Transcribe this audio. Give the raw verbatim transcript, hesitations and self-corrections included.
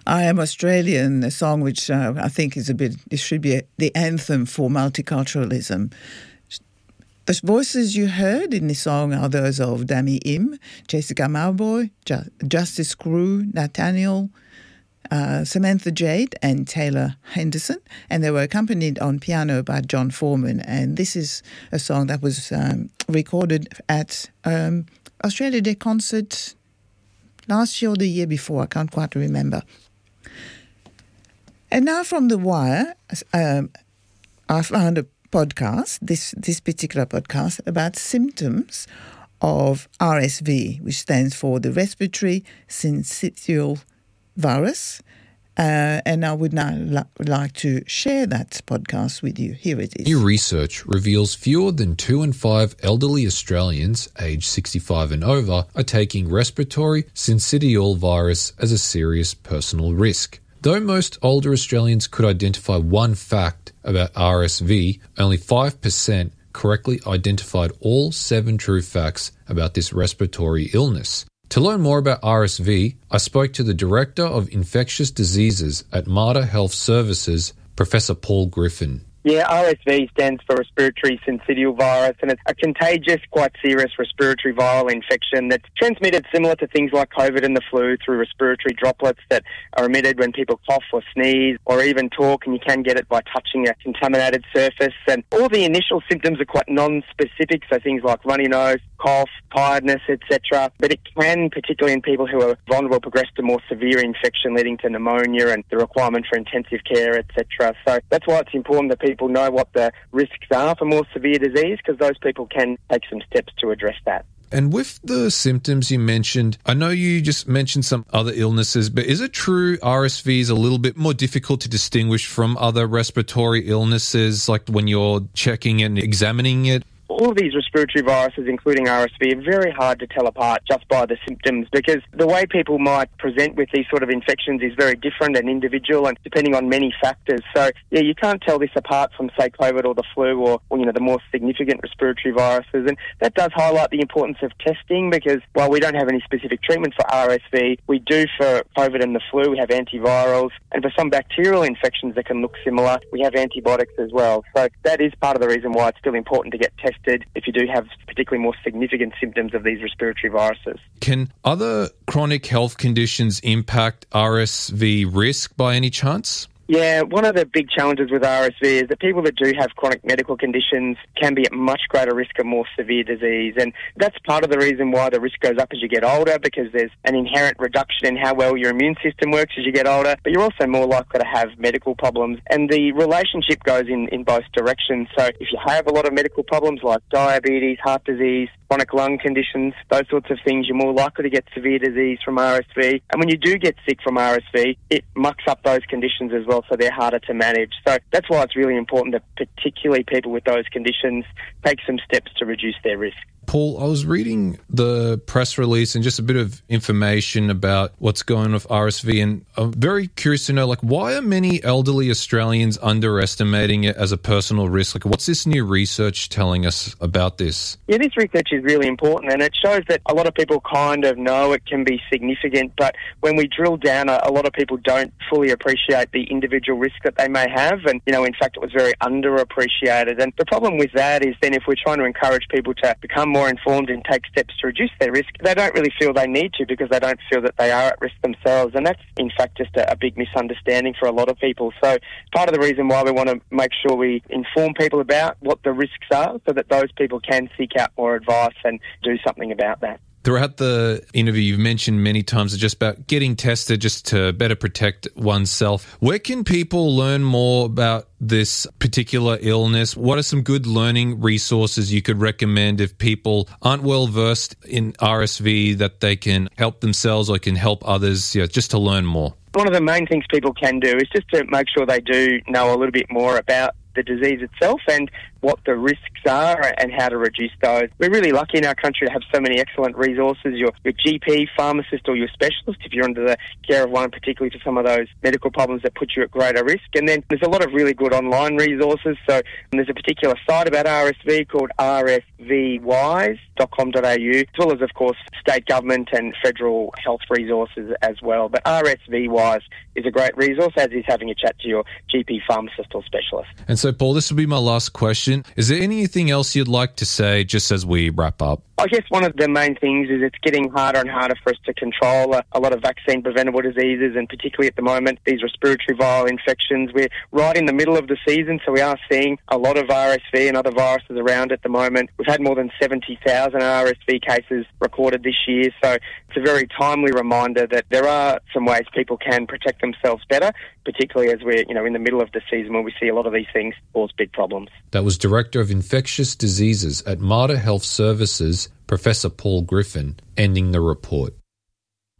I Am Australian, a song which uh, I think is a bit, it should be a, the anthem for multiculturalism. The voices you heard in the song are those of Dami Im, Jessica Mauboy, Ju- Justice Crew, Nathaniel, uh, Samantha Jade and Taylor Henderson, and they were accompanied on piano by John Foreman. And this is a song that was um, recorded at um, Australia Day concert last year or the year before, I can't quite remember. And now from The Wire, um, I found a podcast, this this particular podcast, about symptoms of R S V, which stands for the respiratory syncytial virus. Uh, and I would now li- like to share that podcast with you. Here it is. New research reveals fewer than two in five elderly Australians aged sixty-five and over are taking respiratory syncytial virus as a serious personal risk. Though most older Australians could identify one fact about R S V, only five percent correctly identified all seven true facts about this respiratory illness. To learn more about R S V, I spoke to the Director of Infectious Diseases at Mater Health Services, Professor Paul Griffin. Yeah, R S V stands for respiratory syncytial virus, and it's a contagious, quite serious respiratory viral infection that's transmitted similar to things like COVID and the flu through respiratory droplets that are emitted when people cough or sneeze or even talk, and you can get it by touching a contaminated surface. And all the initial symptoms are quite non-specific, so things like runny nose, cough, tiredness, et cetera. But it can, particularly in people who are vulnerable, progress to more severe infection leading to pneumonia and the requirement for intensive care, et cetera. So that's why it's important that people know what the risks are for more severe disease, because those people can take some steps to address that. And with the symptoms you mentioned, I know you just mentioned some other illnesses, but is it true R S V is a little bit more difficult to distinguish from other respiratory illnesses, like when you're checking and examining it? All of these respiratory viruses, including R S V, are very hard to tell apart just by the symptoms, because the way people might present with these sort of infections is very different and individual and depending on many factors. So, yeah, you can't tell this apart from, say, COVID or the flu or, or, you know, the more significant respiratory viruses. And that does highlight the importance of testing, because while we don't have any specific treatment for R S V, we do for COVID and the flu. We have antivirals. And for some bacterial infections that can look similar, we have antibiotics as well. So that is part of the reason why it's still important to get tested if you do have particularly more significant symptoms of these respiratory viruses. Can other chronic health conditions impact R S V risk by any chance? Yeah, one of the big challenges with R S V is that people that do have chronic medical conditions can be at much greater risk of more severe disease. And that's part of the reason why the risk goes up as you get older, because there's an inherent reduction in how well your immune system works as you get older, but you're also more likely to have medical problems. And the relationship goes in, in both directions. So if you have a lot of medical problems like diabetes, heart disease, chronic lung conditions, those sorts of things, you're more likely to get severe disease from R S V. And when you do get sick from R S V, it mucks up those conditions as well, so they're harder to manage. So that's why it's really important that particularly people with those conditions take some steps to reduce their risk. Paul, I was reading the press release and just a bit of information about what's going on with R S V, and I'm very curious to know, like, why are many elderly Australians underestimating it as a personal risk? Like, what's this new research telling us about this? Yeah, this research is really important, and it shows that a lot of people kind of know it can be significant, but when we drill down, a, a lot of people don't fully appreciate the individual risk that they may have, and, you know, in fact, it was very underappreciated. And the problem with that is then if we're trying to encourage people to become more informed and take steps to reduce their risk, they don't really feel they need to because they don't feel that they are at risk themselves. And that's, in fact, just a, a big misunderstanding for a lot of people. So part of the reason why we want to make sure we inform people about what the risks are so that those people can seek out more advice and do something about that. Throughout the interview, you've mentioned many times just about getting tested just to better protect oneself. Where can people learn more about this particular illness? What are some good learning resources you could recommend if people aren't well versed in R S V, that they can help themselves or can help others, you know, just to learn more? One of the main things people can do is just to make sure they do know a little bit more about the disease itself and what the risks are and how to reduce those. We're really lucky in our country to have so many excellent resources. Your, your G P, pharmacist or your specialist, if you're under the care of one, particularly for some of those medical problems that put you at greater risk. And then there's a lot of really good online resources. So there's a particular site about R S V called r s v wise dot com dot a u, as well as, of course, state government and federal health resources as well. But R S V Wise is a great resource, as is having a chat to your G P, pharmacist or specialist. And so, Paul, this will be my last question. Is there anything else you'd like to say just as we wrap up? I guess one of the main things is it's getting harder and harder for us to control a, a lot of vaccine-preventable diseases, and particularly at the moment, these respiratory viral infections. We're right in the middle of the season, so we are seeing a lot of R S V and other viruses around at the moment. We've had more than seventy thousand R S V cases recorded this year, so it's a very timely reminder that there are some ways people can protect themselves better, particularly as we're, you know, in the middle of the season when we see a lot of these things cause big problems. That was Director of Infectious Diseases at Mater Health Services, Professor Paul Griffin, ending the report.